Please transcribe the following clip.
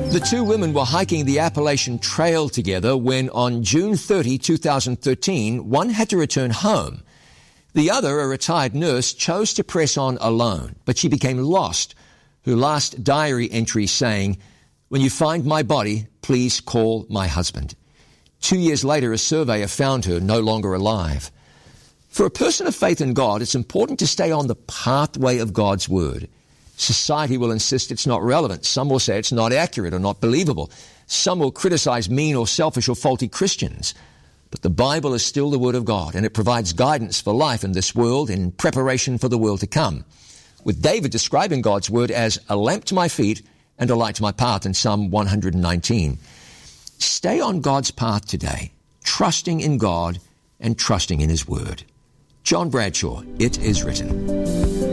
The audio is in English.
The two women were hiking the Appalachian Trail together when on June 30, 2013, one had to return home. The other, a retired nurse, chose to press on alone, but she became lost. Her last diary entry saying, "When you find my body, please call my husband." 2 years later, a surveyor found her no longer alive. For a person of faith in God, it's important to stay on the pathway of God's Word. Society will insist it's not relevant. Some will say it's not accurate or not believable. Some will criticize mean or selfish or faulty Christians. But the Bible is still the Word of God, and it provides guidance for life in this world in preparation for the world to come. With David describing God's Word as a lamp to my feet and a light to my path in Psalm 119. Stay on God's path today, trusting in God and trusting in His Word. John Bradshaw, It Is Written.